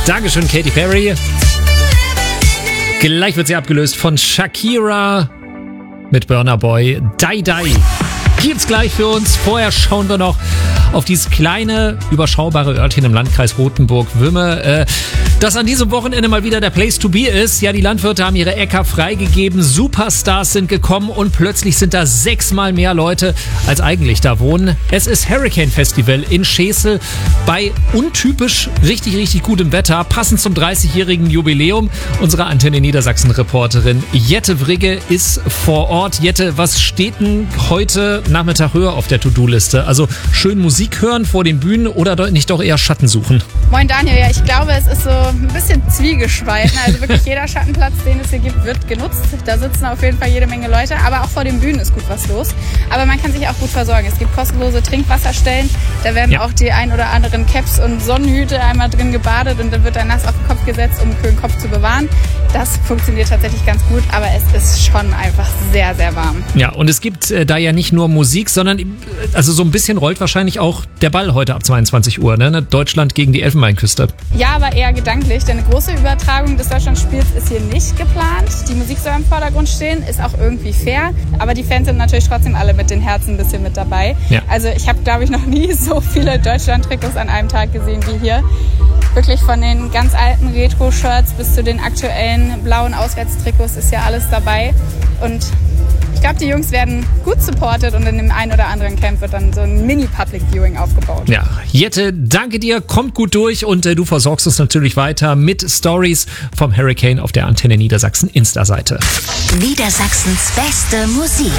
Dankeschön, Katy Perry. Gleich wird sie abgelöst von Shakira mit Burna Boy. Die Die gibt's gleich für uns. Vorher schauen wir noch auf dieses kleine, überschaubare Örtchen im Landkreis Rothenburg-Wümme, das an diesem Wochenende mal wieder der Place to be ist. Ja, die Landwirte haben ihre Äcker freigegeben, Superstars sind gekommen und plötzlich sind da 6-mal mehr Leute, als eigentlich da wohnen. Es ist Hurricane Festival in Schesel bei untypisch richtig gutem Wetter, passend zum 30-jährigen Jubiläum. Unsere Antenne Niedersachsen-Reporterin Jette Wrigge ist vor Ort. Jette, was steht denn heute Nachmittag höher auf der To-Do-Liste? Also schön Musik hören vor den Bühnen oder nicht doch eher Schatten suchen? Moin Daniel, ja, ich glaube, es ist so ein bisschen zwiegespalten. Also wirklich jeder Schattenplatz, den es hier gibt, wird genutzt. Da sitzen auf jeden Fall jede Menge Leute, aber auch vor den Bühnen ist gut was los. Aber man kann sich auch gut versorgen. Es gibt kostenlose Trinkwasserstellen. Da werden auch die ein oder anderen Caps und Sonnenhüte einmal drin gebadet und dann wird dann nass auf den Kopf gesetzt, um einen kühlen Kopf zu bewahren. Das funktioniert tatsächlich ganz gut, aber es ist schon einfach sehr warm. Ja, und es gibt da ja nicht nur Musik, sondern also so ein bisschen rollt wahrscheinlich auch der Ball heute ab 22 Uhr, ne? Deutschland gegen die Elfenbeinküste. Ja, aber eher gedanklich, denn eine große Übertragung des Deutschlandspiels ist hier nicht geplant. Die Musik soll im Vordergrund stehen, ist auch irgendwie fair, aber die Fans sind natürlich trotzdem alle mit den Herzen ein bisschen mit dabei. Ja. Also ich habe, glaube ich, noch nie so viele Deutschland-Trikots an einem Tag gesehen wie hier. Wirklich von den ganz alten Retro-Shirts bis zu den aktuellen blauen Auswärtstrikots ist ja alles dabei. Und ich glaube, die Jungs werden gut supported und in dem einen oder anderen Camp wird dann so ein Mini-Public-Viewing aufgebaut. Ja, Jette, danke dir, kommt gut durch und du versorgst uns natürlich weiter mit Stories vom Hurricane auf der Antenne Niedersachsen Insta-Seite. Niedersachsens beste Musik.